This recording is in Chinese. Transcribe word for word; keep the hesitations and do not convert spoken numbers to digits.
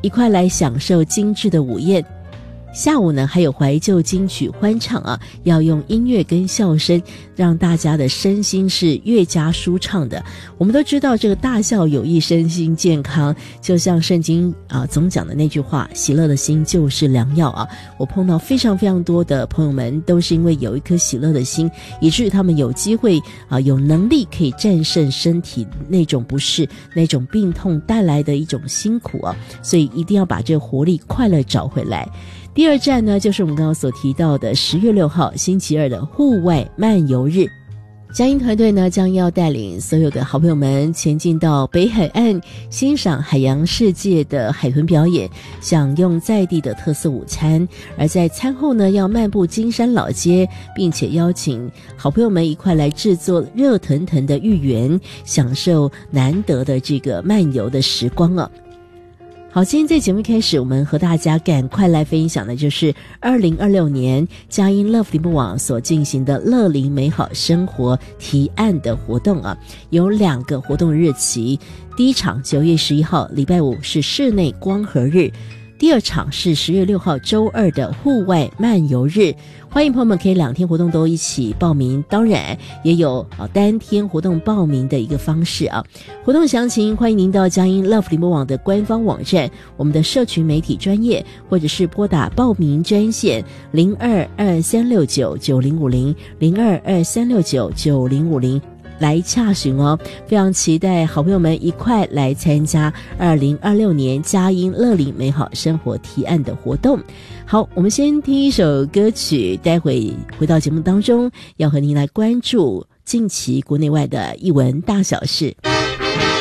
一块来享受精致的午宴。下午呢还有怀旧金曲欢唱啊，要用音乐跟笑声让大家的身心是越加舒畅的。我们都知道这个大笑有益身心健康，就像圣经啊总讲的那句话，喜乐的心就是良药啊。我碰到非常非常多的朋友们都是因为有一颗喜乐的心，以至于他们有机会啊有能力可以战胜身体那种不适，那种病痛带来的一种辛苦啊，所以一定要把这个活力快乐找回来。第二站呢，就是我们刚刚所提到的十月六号星期二的户外漫游日。佳音团队呢将要带领所有的好朋友们前进到北海岸，欣赏海洋世界的海豚表演，享用在地的特色午餐。而在餐后呢，要漫步金山老街，并且邀请好朋友们一块来制作热腾腾的芋圆，享受难得的这个漫游的时光啊。好，今天在节目开始，我们和大家赶快来分享的就是二零二六年佳音 Love 联播网所进行的乐龄美好生活提案的活动啊，有两个活动日期。第一场九月十一号礼拜五是室内光合日，第二场是十月六号周二的户外漫游日。欢迎朋友们可以两天活动都一起报名，当然也有啊单天活动报名的一个方式啊。活动详情欢迎您到佳音 Love 联播网的官方网站，我们的社群媒体专页，或者是拨打报名专线零二二三六九九零五零零二二三六九九零五零来洽询哦。非常期待好朋友们一块来参加二零二六年佳音乐龄美好生活提案的活动。好，我们先听一首歌曲，待会回到节目当中要和您来关注近期国内外的艺文大小事。